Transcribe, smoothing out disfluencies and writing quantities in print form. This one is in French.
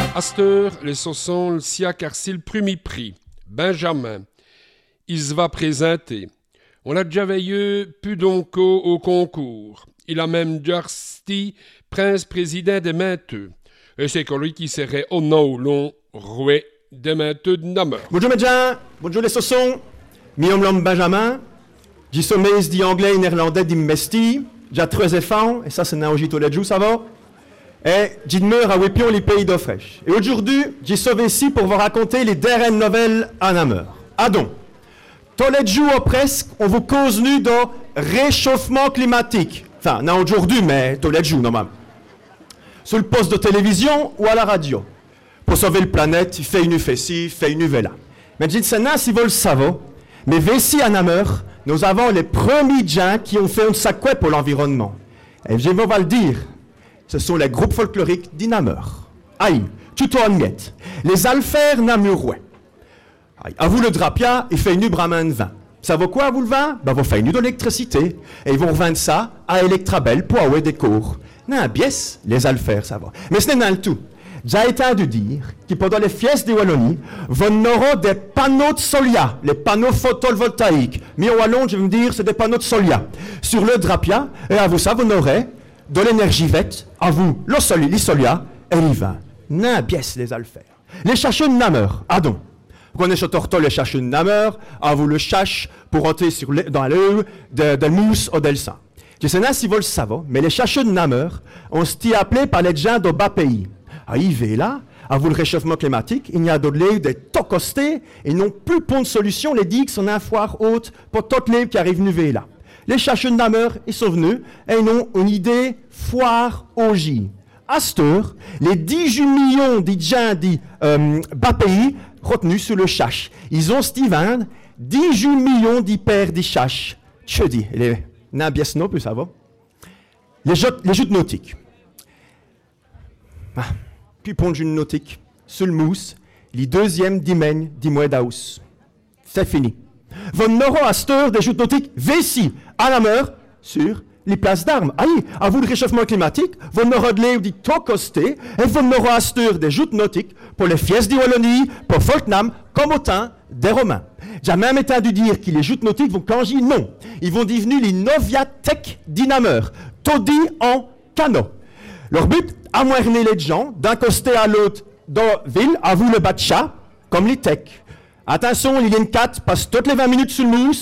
Asteur, les sossons, le siac arsil premier prix. Benjamin. Il se va présenter. On l'a déjà veillé Pudonco au concours. Il a même Dursti, prince-président des Menteux. Et c'est lui qui serait au nom long roué des Menteux de Namur. Bonjour médecin, bonjour les sossons. Mi-homme Benjamin. J'ai sommeil dit anglais et néerlandais d'immesti. J'ai 13 enfants, et ça c'est Naoji Toledjou, ça va? Et j'ai demeure à Wépion, les pays d'eau fraîche. Et aujourd'hui, j'ai sauvé ici pour vous raconter les dernières nouvelles à Namur. Adon. Toledjou ou presque, on vous cause nu de réchauffement climatique. Enfin, non aujourd'hui, mais Toledjou, normalement. Sur le poste de télévision ou à la radio. Pour sauver le planète, il fait une ci, fait une là. Mais j'ai dit, c'est si vous le savez, mais ici à Namur, nous avons les premiers gens qui ont fait un sacouet pour l'environnement. Et je vais vous le dire, ce sont les groupes folkloriques d'Inamur. Aïe, tout en miette. Les alfers namurois. Aïe, à vous le drapia, il fait une bramin de vin. Ça vaut quoi, vous le vin? Ben, vous faites une de l'électricité. Et ils vont revendre ça à Electrabel pour avoir des cours. Non, biès, les alfers, ça va. Mais ce n'est pas le tout. J'ai été à dire que pendant les fiestes de Wallonie, vous aurez des panneaux de solia, les panneaux photovoltaïques. Mais au Wallon, je veux me dire, c'est des panneaux de solia. Sur le drapia, et à vous ça, vous aurez de l'énergie verte, à vous, le solia, et le vin. Non, biès, les alfers. Les chacheux de Namur, adon. Vous connaissez torto les chacheux de Namur, à vous le chache pour entrer dans l'œil de mousse ou del sang. Je sais pas si vous le savez, mais les chacheux de Namur, on s'y appelé par les gens de bas pays. À Yves là, à vous le réchauffement climatique, il y a d'autres des tocostés et non plus pour une solution, les digues sont un foire haute pour toutes les qui arrivent nuver là. Les chacheux de Namur, ils sont venus et ils ont une idée foire au J. À cette heure, les 18 millions de gens du bas pays retenus sur le chache. Ils ont Steven 18 millions d'hyper des chaches. Je dis, les nabies non plus ça va. Les joutes nautiques. Ah. Puis pour une nautique, sur le mousse, les deuxièmes dimènes du mois d'août. C'est fini. Vous n'aurez à cette heure des joutes nautiques ici, à la mer, sur les places d'armes. Aïe, à vous le réchauffement climatique, vous n'aurez de l'air du taux costé, et vous n'aurez à cette heure des joutes nautiques pour les fiestes de Wallonie, pour Folknam, comme au temps des Romains. J'ai même été dû dire que les joutes nautiques vont changer, non. Ils vont devenir les Noviatech d'Inamur, toddy en canot. Leur but, amoerner les gens d'un côté à l'autre de la ville, à vous le batcha, comme les techs. Attention, les lignes 4 passent toutes les 20 minutes sur le mousse,